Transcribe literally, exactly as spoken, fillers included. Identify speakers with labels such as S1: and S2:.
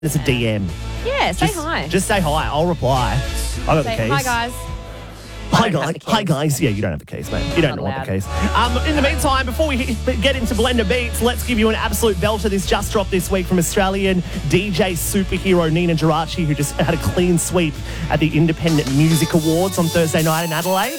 S1: It's a D M.
S2: Yeah, say
S1: Just,
S2: hi.
S1: just say hi. I'll reply. I got
S2: say,
S1: the keys.
S2: hi, guys.
S1: Hi
S2: I don't have
S1: guys.
S2: the keys.
S1: Hi guys. Yeah, you don't have the keys, mate. You don't
S2: Not
S1: know what the
S2: allowed.
S1: keys. Um, in the meantime, before we get into Blender Beats, let's give you an absolute belter. This just dropped this week from Australian D J superhero Nina Geraci, who just had a clean sweep at the Independent Music Awards on Thursday night in Adelaide.